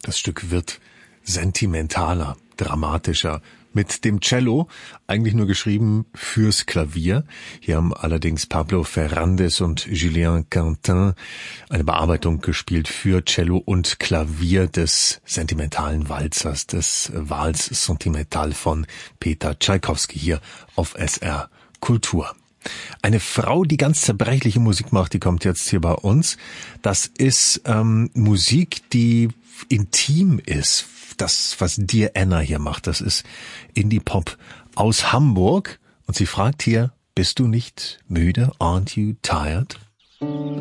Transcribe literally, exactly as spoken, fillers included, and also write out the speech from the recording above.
Das Stück wird sentimentaler, dramatischer. Mit dem Cello, eigentlich nur geschrieben fürs Klavier. Hier haben allerdings Pablo Ferrandes und Julien Quentin eine Bearbeitung gespielt für Cello und Klavier des sentimentalen Walzers, des Vals Sentimental von Peter Tschaikowski hier auf S R Kultur. Eine Frau, die ganz zerbrechliche Musik macht, die kommt jetzt hier bei uns. Das ist ähm, Musik, die intim ist. Das, was Dear Anna hier macht, das ist Indie-Pop aus Hamburg. Und sie fragt hier, bist du nicht müde? Aren't you tired?